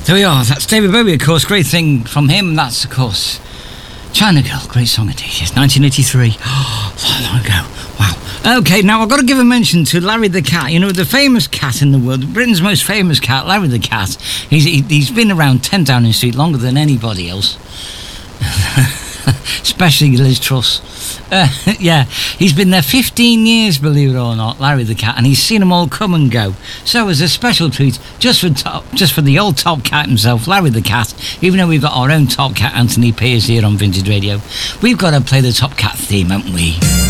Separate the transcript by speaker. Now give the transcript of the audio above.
Speaker 1: There we are. That's David Bowie, of course. Great thing from him. That's, of course, China Girl. Great song indeed. Yes, 1983. Oh, so long ago. Wow. Okay, now I've got to give a mention to Larry the Cat. You know, the famous cat in the world, Britain's most famous cat, Larry the Cat. He's been around 10 Downing Street longer than anybody else. Especially Liz Truss. Yeah, he's been there 15 years, believe it or not, Larry the Cat, and he's seen them all come and go. So as a special treat, just for the old top cat himself, Larry the Cat, even though we've got our own top cat, Anthony Pearce, here on Vintage Radio, we've got to play the Top Cat theme, haven't we?